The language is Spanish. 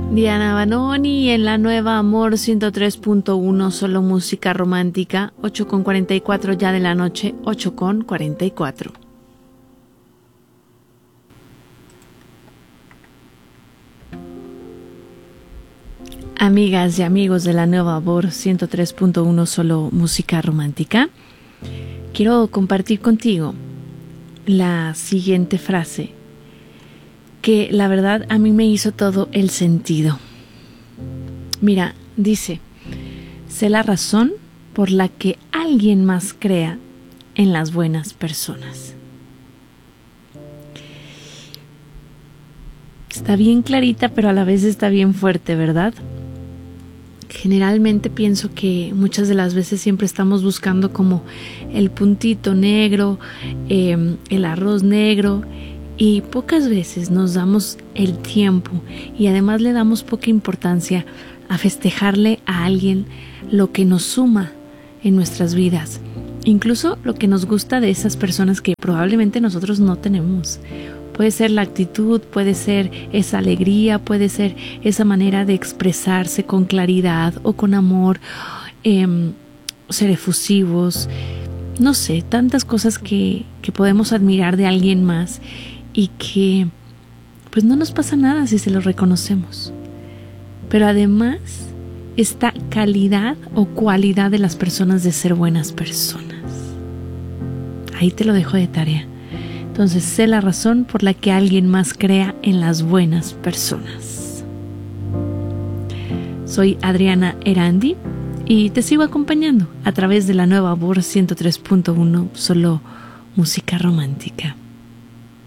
Diana Banoni en la nueva Amor 103.1, solo música romántica, 8:44 ya de la noche, 8:44. Amigas y amigos de la nueva Amor 103.1, solo música romántica, quiero compartir contigo la siguiente frase que la verdad a mí me hizo todo el sentido. Mira, dice: sé la razón por la que alguien más crea en las buenas personas. Está bien clarita, pero a la vez está bien fuerte, ¿verdad? Generalmente pienso que muchas de las veces siempre estamos buscando como el puntito negro, el arroz negro, y pocas veces nos damos el tiempo y además le damos poca importancia a festejarle a alguien lo que nos suma en nuestras vidas, incluso lo que nos gusta de esas personas que probablemente nosotros no tenemos. Puede ser la actitud, puede ser esa alegría, puede ser esa manera de expresarse con claridad o con amor, ser efusivos, no sé, tantas cosas que podemos admirar de alguien más y que pues no nos pasa nada si se lo reconocemos. Pero además, esta calidad o cualidad de las personas de ser buenas personas. Ahí te lo dejo de tarea. Entonces, sé la razón por la que alguien más crea en las buenas personas. Soy Adriana Erandi y te sigo acompañando a través de la nueva Amor 103.1, solo música romántica.